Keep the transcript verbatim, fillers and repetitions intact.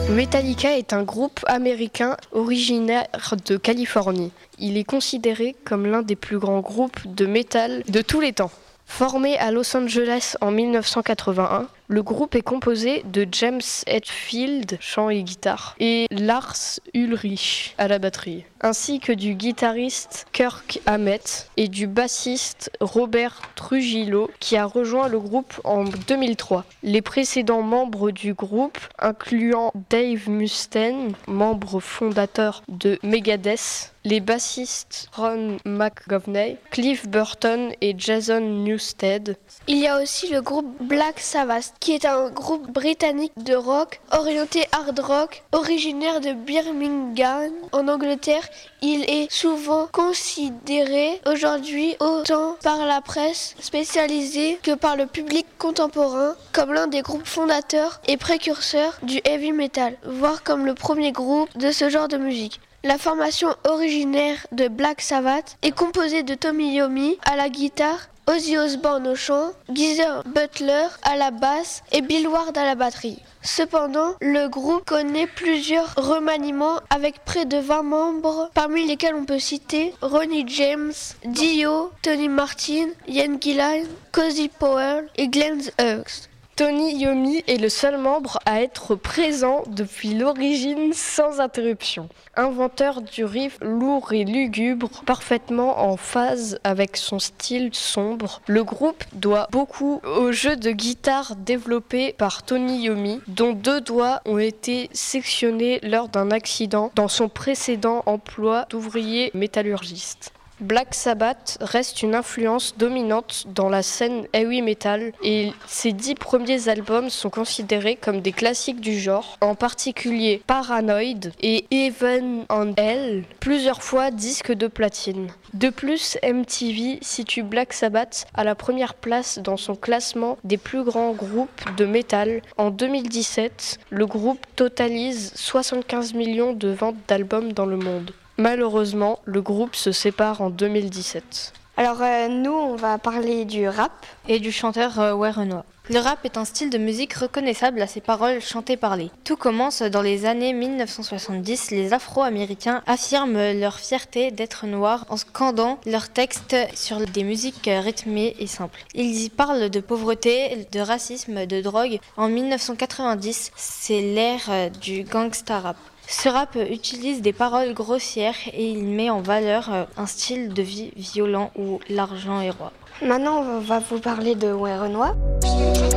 Metallica est un groupe américain originaire de Californie. Il est considéré comme l'un des plus grands groupes de métal de tous les temps. Formé à Los Angeles en dix-neuf cent quatre-vingt-un, le groupe est composé de James Hetfield, chant et guitare, et Lars Ulrich à la batterie, ainsi que du guitariste Kirk Hammett et du bassiste Robert Trujillo qui a rejoint le groupe en deux mille trois. Les précédents membres du groupe, incluant Dave Mustaine, membre fondateur de Megadeth, les bassistes Ron McGovney, Cliff Burton et Jason Newsted. Il y a aussi le groupe Black Sabbath, qui est un groupe britannique de rock, orienté hard rock, originaire de Birmingham, en Angleterre. Il est souvent considéré aujourd'hui autant par la presse spécialisée que par le public contemporain comme l'un des groupes fondateurs et précurseurs du heavy metal, voire comme le premier groupe de ce genre de musique. La formation originaire de Black Sabbath est composée de Tommy Iommi à la guitare, Ozzy Osbourne au chant, Geezer Butler à la basse et Bill Ward à la batterie. Cependant, le groupe connaît plusieurs remaniements avec près de vingt membres, parmi lesquels on peut citer Ronnie James, Dio, Tony Martin, Ian Gillan, Cozy Powell et Glenn Hughes. Tony Iommi est le seul membre à être présent depuis l'origine sans interruption. Inventeur du riff lourd et lugubre, parfaitement en phase avec son style sombre, le groupe doit beaucoup au jeu de guitare développé par Tony Iommi, dont deux doigts ont été sectionnés lors d'un accident dans son précédent emploi d'ouvrier métallurgiste. Black Sabbath reste une influence dominante dans la scène heavy metal et ses dix premiers albums sont considérés comme des classiques du genre, en particulier Paranoid et Heaven and Hell, plusieurs fois disques de platine. De plus, M T V situe Black Sabbath à la première place dans son classement des plus grands groupes de métal. En deux mille dix-sept, le groupe totalise soixante-quinze millions de ventes d'albums dans le monde. Malheureusement, le groupe se sépare en deux mille dix-sept. Alors euh, nous, on va parler du rap. Et du chanteur euh, Werenoi. Le rap est un style de musique reconnaissable à ses paroles chantées-parlées. Tout commence dans les années dix-neuf cent soixante-dix. Les Afro-Américains affirment leur fierté d'être noirs en scandant leurs textes sur des musiques rythmées et simples. Ils y parlent de pauvreté, de racisme, de drogue. En dix-neuf cent quatre-vingt-dix, c'est l'ère du gangsta rap. Ce rap utilise des paroles grossières et il met en valeur un style de vie violent où l'argent est roi. Maintenant, on va vous parler de Werenoi.